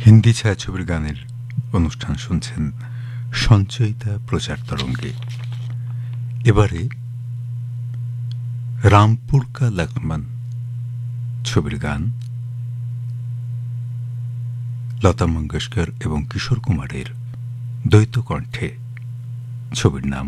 হিন্দি ছায়াছবির গানের অনুষ্ঠান শুনছেন সঞ্চয়িতা প্রচার তরঙ্গে। এবারে রামপুর কা লক্ষ্মণ ছবির গান, লতা মঙ্গেশকর এবং কিশোর কুমারের দ্বৈত কণ্ঠে। ছবির নাম